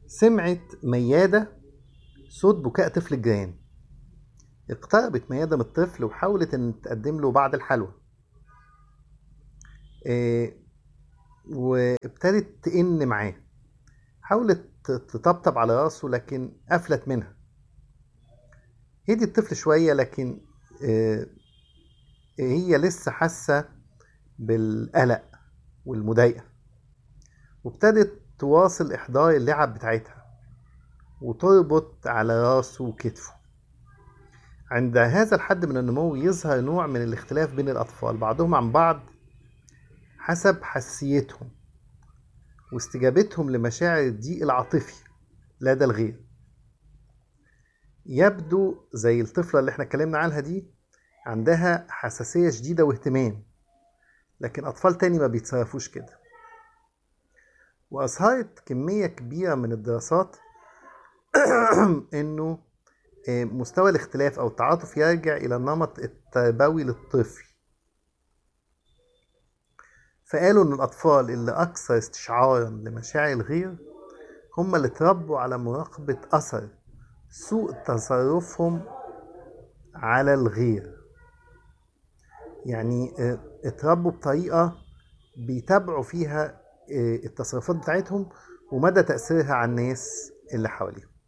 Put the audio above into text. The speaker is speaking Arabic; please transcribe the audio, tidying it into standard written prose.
سمعت ميادة صوت بكاء طفل الجيران. اقتربت ميادة من الطفل وحاولت ان تقدم له بعض الحلوى. آه، وابتدت تئن معاه. حاولت تطبطب على راسه لكن قفلت منها. هدي الطفل شوية لكن آه، هي لسه حاسة بالقلق والمضايقة، وابتدت تواصل إحضار اللعب بتاعتها وتربط على راسه وكتفه. عند هذا الحد من النمو يظهر نوع من الاختلاف بين الأطفال بعضهم عن بعض حسب حساسيتهم واستجابتهم لمشاعر الضيق العاطفي لدى الغير. يبدو زي الطفلة اللي احنا اتكلمنا عنها دي عندها حساسية شديدة واهتمام، لكن أطفال تاني ما بيتصرفوش كده. وأظهرت كمية كبيرة من الدراسات إنه مستوى الاختلاف أو التعاطف يرجع إلى النمط التربوي للطفل. فقالوا إن الأطفال اللي أكثر استشعارا لمشاعر الغير هم اللي اتربوا على مراقبة أثر سوء تصرفهم على الغير. يعني اتربوا بطريقة بيتابعوا فيها التصرفات بتاعتهم ومدى تأثيرها على الناس اللي حواليهم.